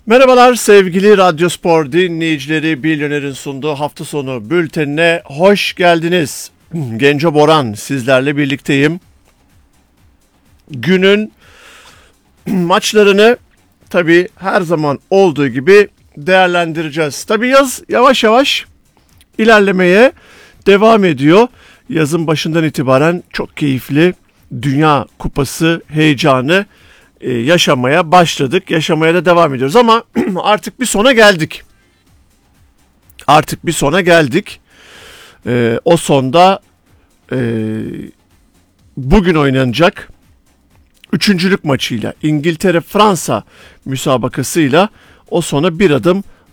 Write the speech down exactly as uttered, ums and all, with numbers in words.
Merhabalar sevgili Radyospor dinleyicileri, Bilyoner'in sunduğu hafta sonu bültenine hoş geldiniz. Genco Boran sizlerle birlikteyim. Günün maçlarını tabii her zaman olduğu gibi değerlendireceğiz. Tabii yaz yavaş yavaş ilerlemeye devam ediyor. Yazın başından itibaren çok keyifli Dünya Kupası heyecanı yaşamaya başladık. Yaşamaya da devam ediyoruz ama artık bir sona geldik. Artık bir sona geldik. Ee, o sonda e, bugün oynanacak üçüncülük maçıyla, İngiltere-Fransa müsabakasıyla o sona bir adım